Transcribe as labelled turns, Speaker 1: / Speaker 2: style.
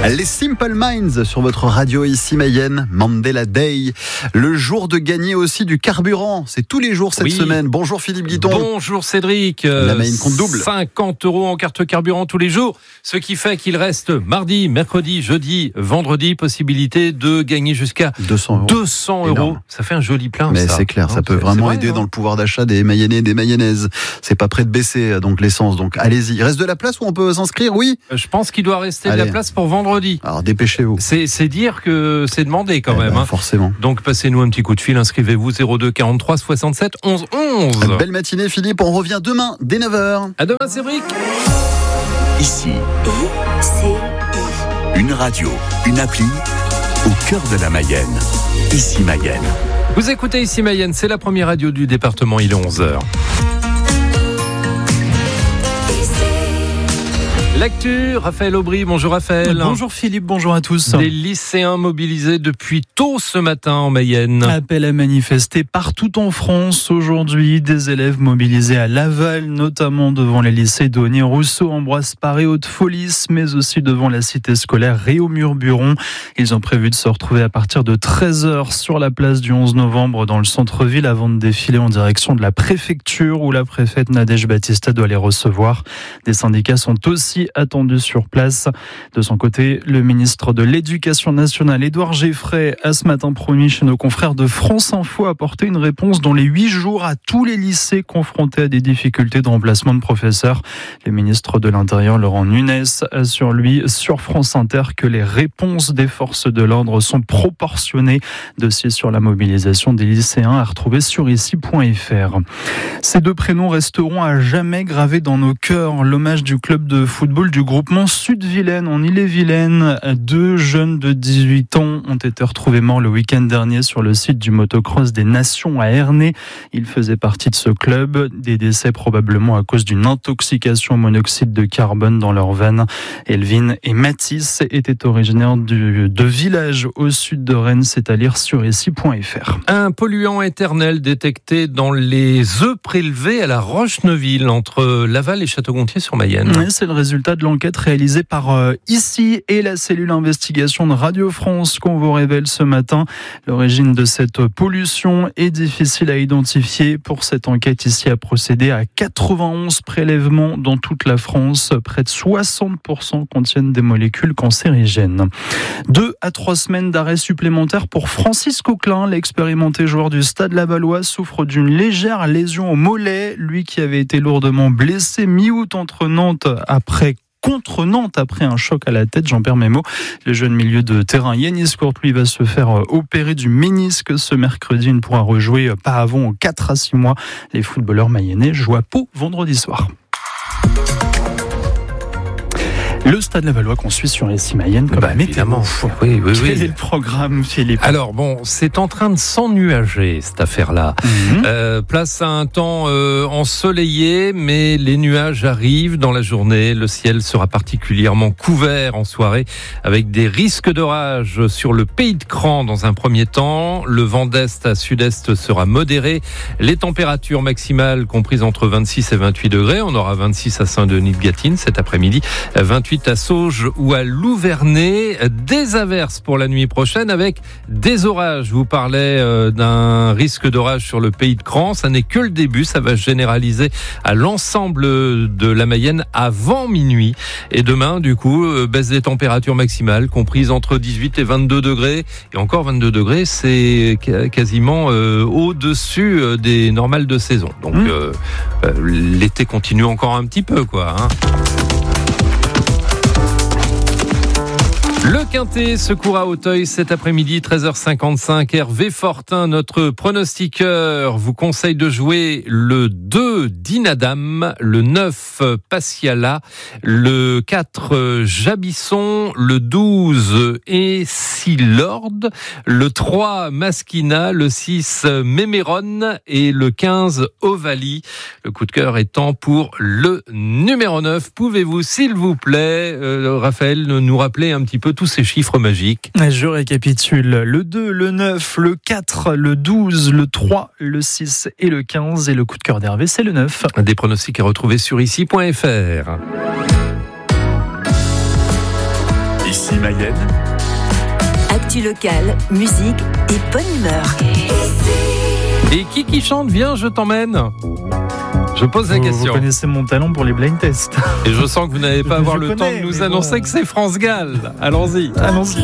Speaker 1: Les Simple Minds sur votre radio ici Mayenne, Mandela Day. Le jour de gagner aussi du carburant, c'est tous les jours cette semaine. Bonjour Philippe Guiton.
Speaker 2: Bonjour Cédric.
Speaker 1: La Mayenne compte double.
Speaker 2: 50 € en carte carburant tous les jours, ce qui fait qu'il reste mardi, mercredi, jeudi, vendredi, possibilité de gagner jusqu'à 200 €. Ça fait un joli plein.
Speaker 1: Mais
Speaker 2: ça.
Speaker 1: c'est clair, ça peut vraiment aider dans le pouvoir d'achat des Mayennais et des Mayennaises. C'est pas près de baisser donc l'essence, donc allez-y. Il reste de la place où on peut s'inscrire, oui?
Speaker 2: Je pense qu'il doit rester de la place pour vendredi.
Speaker 1: Alors dépêchez-vous.
Speaker 2: C'est dire que c'est demandé quand même.
Speaker 1: Forcément.
Speaker 2: Donc passez-nous un petit coup de fil, inscrivez-vous 02 43 67 11 11.
Speaker 1: Belle matinée Philippe, on revient demain dès 9h.
Speaker 2: À demain Cédric.
Speaker 3: Ici, une radio, une appli au cœur de la Mayenne. Ici Mayenne.
Speaker 2: Vous écoutez Ici Mayenne, c'est la première radio du département, il est 11h. L'actu, Raphaël Aubry, bonjour Raphaël.
Speaker 4: Bonjour Philippe, bonjour à tous.
Speaker 2: Des lycéens mobilisés depuis tôt ce matin en Mayenne.
Speaker 4: Appel à manifester partout en France aujourd'hui. Des élèves mobilisés à Laval, notamment devant les lycées Denis Rousseau, Ambroise Paré, Haute-Folis, mais aussi devant la cité scolaire Réaumur-Buron. Ils ont prévu de se retrouver à partir de 13h sur la place du 11 novembre dans le centre-ville avant de défiler en direction de la préfecture où la préfète Nadège Batista doit les recevoir. Des syndicats sont aussi attendu sur place. De son côté, le ministre de l'Éducation nationale, Édouard Geffray, a ce matin promis chez nos confrères de France Info apporter une réponse dans les 8 jours à tous les lycées confrontés à des difficultés de remplacement de professeurs. Le ministre de l'Intérieur, Laurent Nunez, assure lui sur France Inter que les réponses des forces de l'ordre sont proportionnées. Dossier sur la mobilisation des lycéens à retrouver sur ici.fr. Ces deux prénoms resteront à jamais gravés dans nos cœurs. L'hommage du club de football du groupement Sud-Vilaine en Ille-et-Vilaine. 2 jeunes de 18 ans ont été retrouvés morts le week-end dernier sur le site du motocross des Nations à Ernée. Ils faisaient partie de ce club. Des décès probablement à cause d'une intoxication au monoxyde de carbone dans leurs veines. Elvin et Mathis étaient originaires de villages au sud de Rennes, c'est à lire sur ici.fr.
Speaker 2: Un polluant éternel détecté dans les œufs prélevés à la Roche-Neuville entre Laval et Château-Gontier-sur-Mayenne.
Speaker 4: Oui, c'est le résultat de l'enquête réalisée par Ici et la cellule investigation de Radio France qu'on vous révèle ce matin. L'origine de cette pollution est difficile à identifier. Pour cette enquête, Ici a procédé à 91 prélèvements dans toute la France. Près de 60% contiennent des molécules cancérigènes. 2 à 3 semaines d'arrêt supplémentaire pour Francis Coquelin. L'expérimenté joueur du Stade Lavallois souffre d'une légère lésion au mollet. Lui qui avait été lourdement blessé mi-août contre Nantes après un choc à la tête, j'en perds mes mots. Le jeune milieu de terrain Yanis Courte lui va se faire opérer du ménisque ce mercredi. Il ne pourra rejouer pas avant 4 à 6 mois. Les footballeurs mayennais jouent à Pau vendredi soir. Le Stade Lavallois qu'on suit sur Ici Mayenne.
Speaker 2: Évidemment. Oui.
Speaker 4: Quel est le programme, Philippe ?
Speaker 2: Alors bon, c'est en train de s'ennuager cette affaire-là. Place à un temps ensoleillé, mais les nuages arrivent dans la journée. Le ciel sera particulièrement couvert en soirée, avec des risques d'orage sur le pays de Cran dans un premier temps. Le vent d'est à sud-est sera modéré. Les températures maximales comprises entre 26 et 28 degrés. On aura 26 à Saint-Denis-de-Gâtine cet après-midi, 28 à Sauges ou à Louvernay. Des averses pour la nuit prochaine avec des orages. Je vous parlais d'un risque d'orage sur le pays de Cran. Ça n'est que le début. Ça va se généraliser à l'ensemble de la Mayenne avant minuit. Et demain, du coup, baisse des températures maximales comprises entre 18 et 22 degrés. Et encore 22 degrés, c'est quasiment au-dessus des normales de saison. Donc l'été continue encore un petit peu, quoi. Le Quintet se court à Auteuil cet après-midi, 13h55. Hervé Fortin, notre pronostiqueur, vous conseille de jouer le 2 Dinadam, le 9 Passiala, le 4 Jabisson, le 12 Essilord, le 3 Maskina, le 6 Méméron et le 15 Ovalie. Le coup de cœur étant pour le numéro 9. Pouvez-vous, s'il vous plaît, Raphaël, nous rappeler un petit peu tous ces chiffres magiques?
Speaker 4: Je récapitule. Le 2, le 9, le 4, le 12, le 3, le 6 et le 15. Et le coup de cœur d'Hervé, c'est le 9.
Speaker 2: Des pronostics à retrouver sur ici.fr.
Speaker 3: Ici Mayenne.
Speaker 5: Actu locale, musique et bonne humeur.
Speaker 2: Et qui chante Viens, je t'emmène? Je pose la question.
Speaker 4: Vous connaissez mon talent pour les blind tests.
Speaker 2: Et je sens que vous n'allez pas avoir le temps de nous annoncer que c'est France Gall. Allons-y.